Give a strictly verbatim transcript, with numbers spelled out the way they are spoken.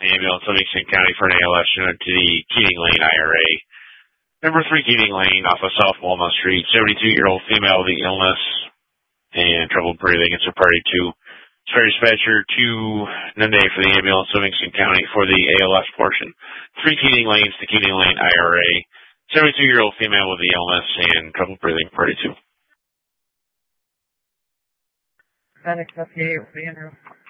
ambulance Livingston County for an A L S unit to the Keating Lane I R A. Number three Keating Lane off of South Walnut Street, seventy-two-year-old female with the illness and trouble breathing. It's a party two. Spare dispatcher to Nunde for the ambulance Livingston County for the A L S portion. Three Keating Lanes to Keating Lane I R A. seventy-two-year-old female with the illness and trouble breathing, party two. FedEx F D A, Andrew.